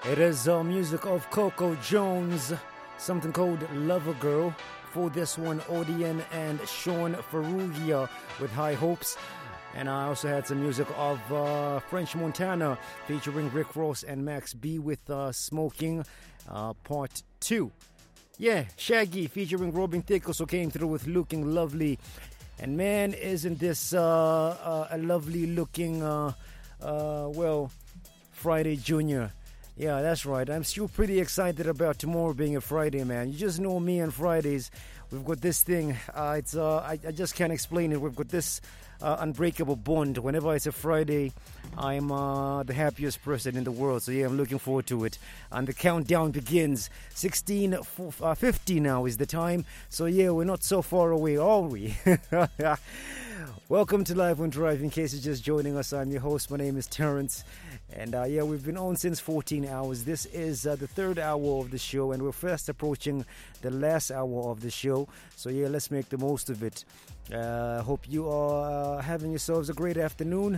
It is music of Coco Jones, something called Lover Girl. For this one, Odion and Sean Ferrugia with High Hopes. And I also had some music of French Montana featuring Rick Ross and Max B with Smoking Part 2. Yeah, Shaggy featuring Robin Thicke also came through with Looking Lovely. And man, isn't this a lovely looking, Friday Junior. Yeah, that's right. I'm still pretty excited about tomorrow being a Friday, man. You just know me on Fridays. We've got this thing. I just can't explain it. We've got this unbreakable bond. Whenever it's a Friday, I'm the happiest person in the world. So yeah, I'm looking forward to it. And the countdown begins. 16:50 now is the time. So yeah, we're not so far away, are we? Welcome to Live on Drive. In case you're just joining us, I'm your host. My name is Terrence. And we've been on since 14 hours. This is the third hour of the show, and we're fast approaching the last hour of the show. So yeah, let's make the most of it. Hope you are having yourselves a great afternoon.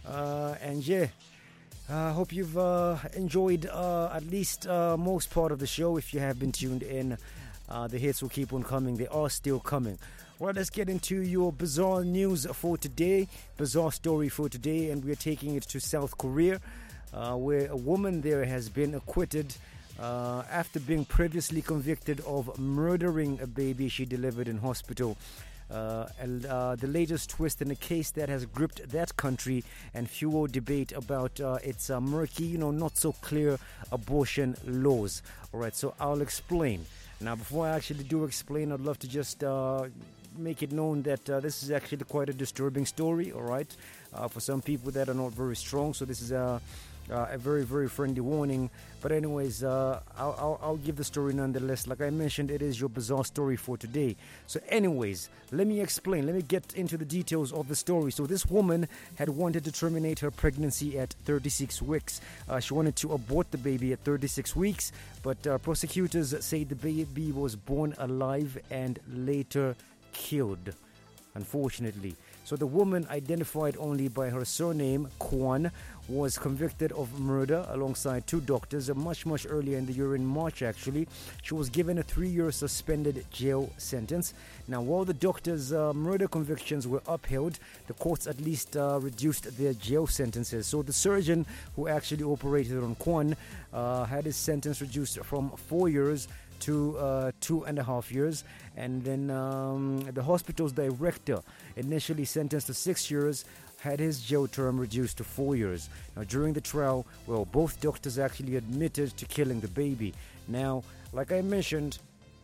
Hope you've enjoyed at least most part of the show. If you have been tuned in, the hits will keep on coming. They are still coming. Well, let's get into your bizarre news for today, bizarre story for today, and we're taking it to South Korea, where a woman there has been acquitted after being previously convicted of murdering a baby she delivered in hospital. The latest twist in a case that has gripped that country and fueled debate about its murky, not so clear abortion laws. All right, so I'll explain. Now, before I actually do explain, I'd love to just make it known that this is actually quite a disturbing story, all right, for some people that are not very strong. So this is a very, very friendly warning. But anyways, I'll give the story nonetheless. Like I mentioned, it is your bizarre story for today. So anyways, let me explain. Let me get into the details of the story. So this woman had wanted to terminate her pregnancy at 36 weeks. She wanted to abort the baby at 36 weeks, but prosecutors say the baby was born alive and later killed, unfortunately. So the woman, identified only by her surname, Kwon, was convicted of murder alongside two doctors much earlier in the year, in March actually. She was given a 3-year suspended jail sentence. Now, while the doctors' murder convictions were upheld, the courts at least reduced their jail sentences. So the surgeon who actually operated on Kwon had his sentence reduced from 4 years to 2.5 years, and then the hospital's director, initially sentenced to 6 years, had his jail term reduced to 4 years. Now, during the trial, both doctors actually admitted to killing the baby. Now, like I mentioned,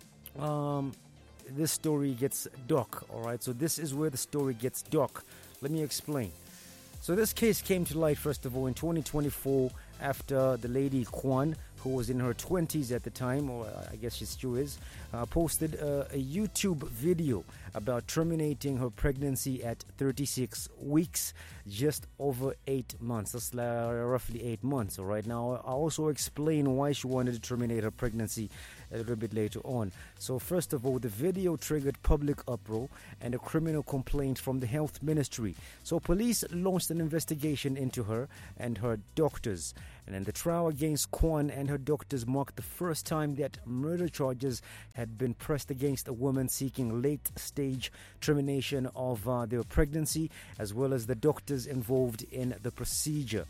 this story gets dark, all right? So this is where the story gets dark. Let me explain. So this case came to light, first of all, in 2024 after the lady Kwon, who was in her 20s at the time, or I guess she still is, posted a YouTube video about terminating her pregnancy at 36 weeks, just over 8 months. That's roughly 8 months. All right. Now, I'll also explain why she wanted to terminate her pregnancy a little bit later on. So, first of all, the video triggered public uproar and a criminal complaint from the health ministry. So, police launched an investigation into her and her doctors. And then the trial against Kwon and her doctors marked the first time that murder charges had been pressed against a woman seeking late-stage termination of their pregnancy, as well as the doctors involved in the procedure.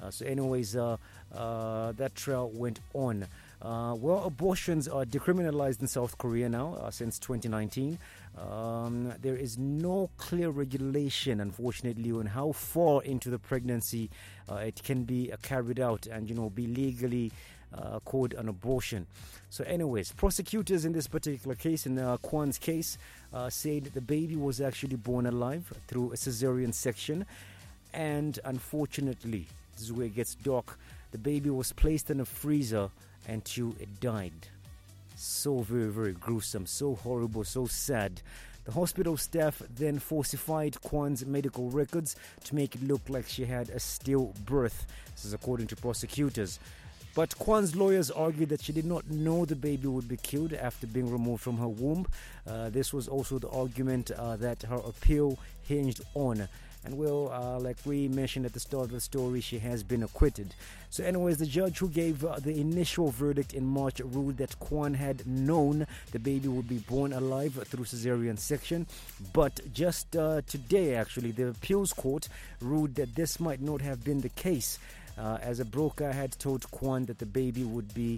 That trial went on. Abortions are decriminalized in South Korea now since 2019. There is no clear regulation, unfortunately, on how far into the pregnancy it can be carried out and, be legally called an abortion. So anyways, prosecutors in this particular case, in Kwon's case, said the baby was actually born alive through a cesarean section. And unfortunately, this is where it gets dark, the baby was placed in a freezer until it died. So very, very gruesome, so horrible, so sad. The hospital staff then falsified Kwon's medical records to make it look like she had a stillbirth. This is according to prosecutors. But Kwon's lawyers argued that she did not know the baby would be killed after being removed from her womb. This was also the argument that her appeal hinged on. And well, like we mentioned at the start of the story, she has been acquitted. So anyways, the judge who gave the initial verdict in March ruled that Kwan had known the baby would be born alive through cesarean section. But just today, actually, the appeals court ruled that this might not have been the case, as a broker had told Kwan that the baby would be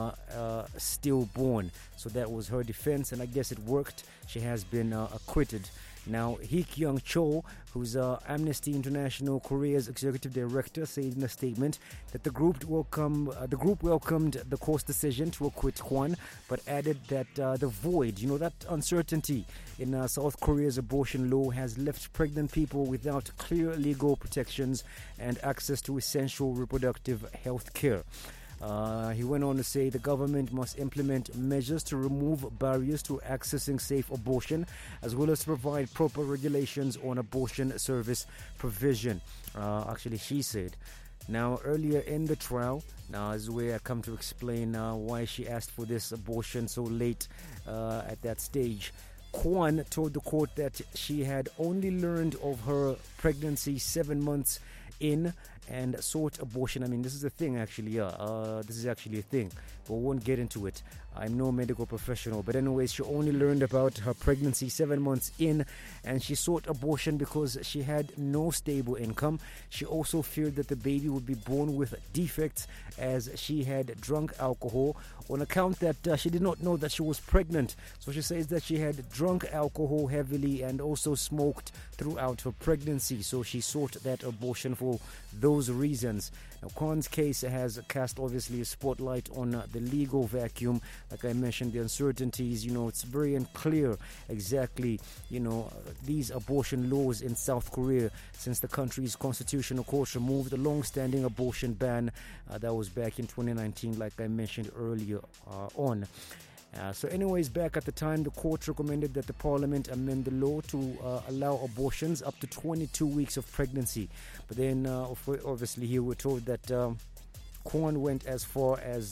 stillborn. So that was her defense, and I guess it worked. She has been acquitted. Now, Hik Young Cho, who's Amnesty International Korea's executive director, said in a statement that the group welcomed the court's decision to acquit Kwan, but added that the void, that uncertainty in South Korea's abortion law has left pregnant people without clear legal protections and access to essential reproductive health care. He went on to say the government must implement measures to remove barriers to accessing safe abortion, as well as to provide proper regulations on abortion service provision. Actually, she said. Now, earlier in the trial, now is where I come to explain why she asked for this abortion so late at that stage. Kwan told the court that she had only learned of her pregnancy 7 months in and sought abortion. I mean, this is a thing actually, this is actually a thing, but we won't get into it. I'm no medical professional, but anyways, she only learned about her pregnancy 7 months in, and she sought abortion because she had no stable income. She also feared that the baby would be born with defects, as she had drunk alcohol on account that she did not know that she was pregnant. So she says that she had drunk alcohol heavily and also smoked throughout her pregnancy. So she sought that abortion for those reasons. Now, Kwan's case has cast obviously a spotlight on the legal vacuum. Like I mentioned, the uncertainties, it's very unclear exactly, these abortion laws in South Korea, since the country's constitutional court removed the long-standing abortion ban that was back in 2019, like I mentioned earlier on. So anyways, back at the time, the court recommended that the parliament amend the law to allow abortions up to 22 weeks of pregnancy. But then, obviously, here we're told that Kwan went as far as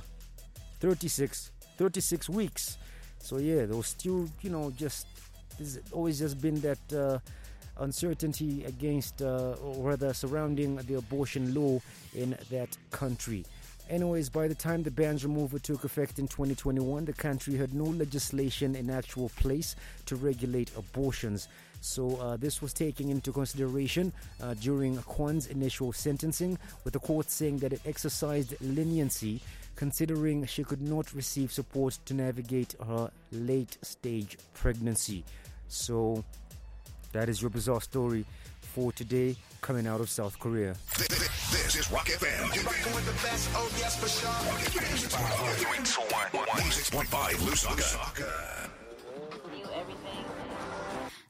36 weeks. So yeah, there was still, there's always just been that uncertainty against, or rather surrounding the abortion law in that country. Anyways, by the time the ban's removal took effect in 2021, the country had no legislation in actual place to regulate abortions. So this was taken into consideration during Kwan's initial sentencing, with the court saying that it exercised leniency, considering she could not receive support to navigate her late-stage pregnancy. So that is your bizarre story for today, coming out of South Korea. This is Rock FM. You're rocking with the best. Oh, yes, for sure. Rock FM. 106.5 Lusaka.